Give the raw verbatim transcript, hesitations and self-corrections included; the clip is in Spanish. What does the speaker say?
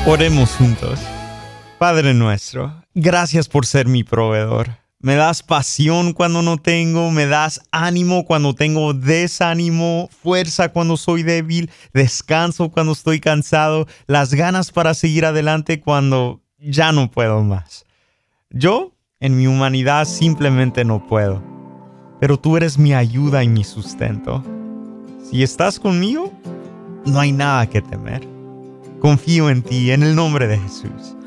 Oremos juntos. Padre nuestro, gracias por ser mi proveedor. Me das pasión cuando no tengo, me das ánimo cuando tengo desánimo, fuerza cuando soy débil, descanso cuando estoy cansado, las ganas para seguir adelante cuando ya no puedo más. Yo, en mi humanidad, simplemente no puedo. Pero tú eres mi ayuda y mi sustento. Si estás conmigo, no hay nada que temer. Confío en ti, en el nombre de Jesús.